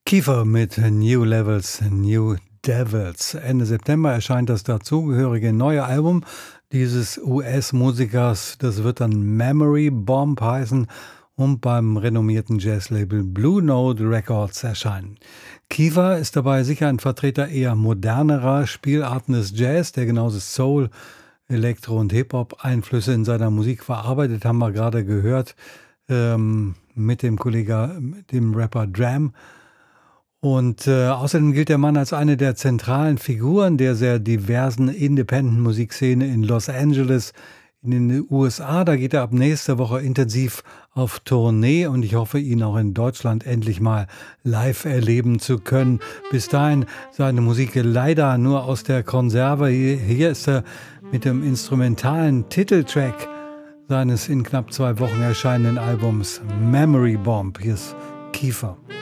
Kiefer mit New Levels, New Devils. Ende September erscheint das dazugehörige neue Album dieses US-Musikers. Das wird dann Memory Bomb heißen und beim renommierten Jazzlabel Blue Note Records erscheinen. Kiefer ist dabei sicher ein Vertreter eher modernerer Spielarten des Jazz, der genauso Soul, Elektro- und Hip-Hop-Einflüsse in seiner Musik verarbeitet, haben wir gerade gehört, mit dem Kollegen, dem Rapper Dram. Und außerdem gilt der Mann als eine der zentralen Figuren der sehr diversen Independent-Musikszene in Los Angeles, in den USA. Da geht er ab nächster Woche intensiv auf Tournee und ich hoffe, ihn auch in Deutschland endlich mal live erleben zu können. Bis dahin seine Musik leider nur aus der Konserve. Hier ist er mit dem instrumentalen Titeltrack seines in knapp 2 Wochen erscheinenden Albums Memory Bomb. Hier ist Kiefer.